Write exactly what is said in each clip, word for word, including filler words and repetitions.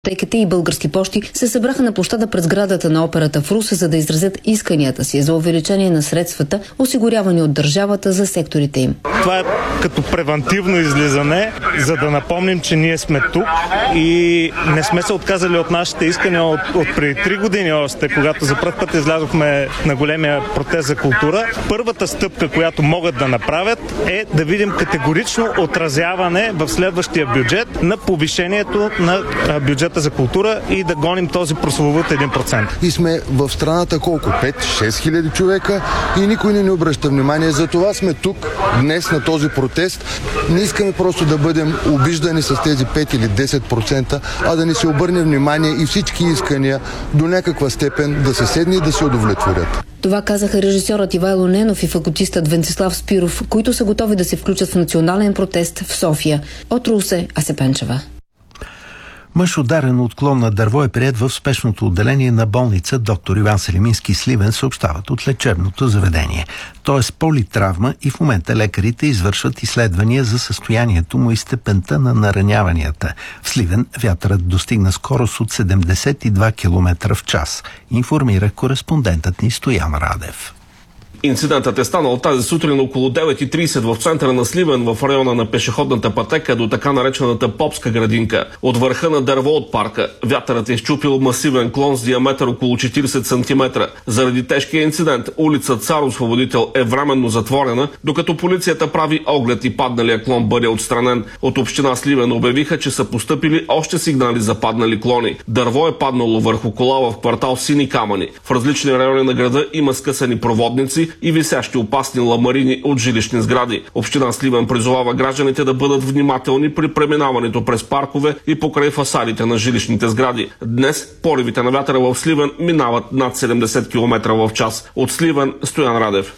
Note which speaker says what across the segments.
Speaker 1: Текете и Български пощи се събраха на площада пред сградата на операта в Русе, за да изразят исканията си за увеличение на средствата, осигурявани от държавата за секторите им.
Speaker 2: Това е като превантивно излизане, за да напомним, че ние сме тук и не сме се отказали от нашите искания от, от преди три години още, когато за първ път излязохме на големия протест за култура. Първата стъпка, която могат да направят, е да видим категорично отразяване в следващия бюджет на повишението на бюджета за култура и да гоним този прословут един процент.
Speaker 3: И сме в страната колко? пет-шест хиляди човека и никой не ни обръща внимание. За това сме тук днес на този протест. Не искаме просто да бъдем обиждани с тези пет или десет процента, а да ни се обърне внимание и всички искания до някаква степен да се седне и да се удовлетворят.
Speaker 1: Това казаха режисьорът Ивайло Ненов и факултистът Венцислав Спиров, които са готови да се включат в национален протест в София. От Русе, Асе Пенчева.
Speaker 4: Мъж, ударен от клон на дърво, е приет в спешното отделение на болница доктор Иван Селимински, Сливен, съобщават от лечебното заведение. Той е с политравма и в момента лекарите извършват изследвания за състоянието му и степента на нараняванията. В Сливен вятърът достигна скорост от седемдесет и два километра в час, информира кореспондентът ни Стоян Радев.
Speaker 5: Инцидентът е станал тази сутрин около девет и трийсет в центъра на Сливен, в района на пешеходната пътека до така наречената Попска градинка. От върха на дърво от парка вятърът е счупил масивен клон с диаметър около четирийсет сантиметра. Заради тежкия инцидент улица Цар Освободител е временно затворена, докато полицията прави оглед и падналия клон бъде отстранен. От община Сливен обявиха, че са постъпили още сигнали за паднали клони. Дърво е паднало върху кола в квартал Сини камъни. В различни райони на града има скъсани проводници и висящи опасни ламарини от жилищни сгради. Община Сливен призовава гражданите да бъдат внимателни при преминаването през паркове и покрай фасадите на жилищните сгради. Днес поривите на вятъра в Сливен минават над седемдесет километра в час. От Сливен, Стоян Радев.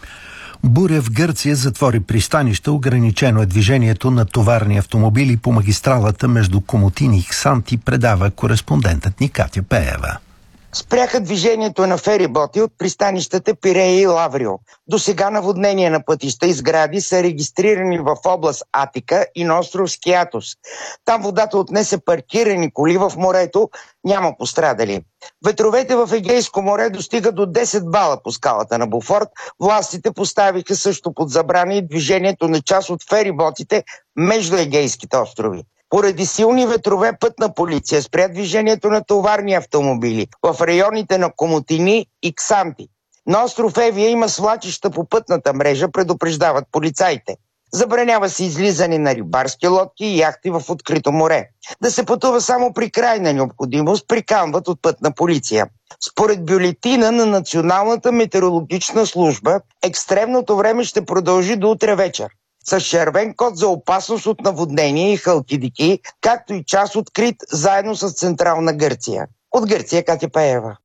Speaker 4: Буря в Гърция затвори пристанища, ограничено е движението на товарни автомобили по магистралата между Комотини и Ксанти, предава кореспондентът ни Катя Пеева.
Speaker 6: Спряха движението на фериботи от пристанищата Пирея и Лаврио. До сега наводнения на пътища и сгради са регистрирани в област Атика и на остров Скиатос. Там водата отнесе паркирани коли в морето, няма пострадали. Ветровете в Егейско море достигат до десет бала по скалата на Бофорт. Властите поставиха също под забрана и движението на част от фериботите между Егейските острови. Поради силни ветрове пътна полиция спря движението на товарни автомобили в районите на Комотини и Ксанти. На остров Евия има свлачища по пътната мрежа, предупреждават полицаите. Забранява се излизане на рибарски лодки и яхти в открито море. Да се пътува само при крайна необходимост, приканват от пътна полиция. Според бюлетина на Националната метеорологична служба, екстремното време ще продължи до утре вечер, с червен код за опасност от наводнение и халкидики, както и част от Крит, заедно с Централна Гърция. От Гърция, Катя Пеева.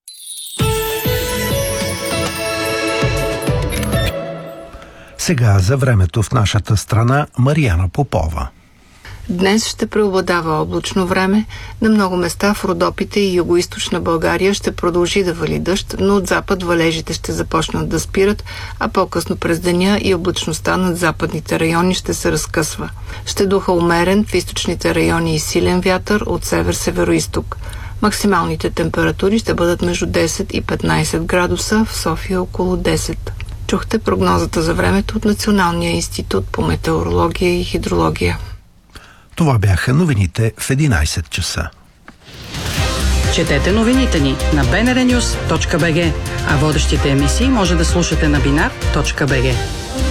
Speaker 4: Сега за времето в нашата страна, Мариана Попова.
Speaker 7: Днес ще преобладава облачно време. На много места в Родопите и югоизточна България ще продължи да вали дъжд, но от запад валежите ще започнат да спират, а по-късно през деня и облачността над западните райони ще се разкъсва. Ще духа умерен в източните райони и силен вятър от север-североизток. Максималните температури ще бъдат между десет и петнайсет градуса, в София около десет. Чухте прогнозата за времето от Националния институт по метеорология и хидрология.
Speaker 4: Това бяха новините в единайсет часа.
Speaker 8: Четете новините ни на би ен ар нюз точка би джи, а водещите емисии може да слушате на бинар точка би джи.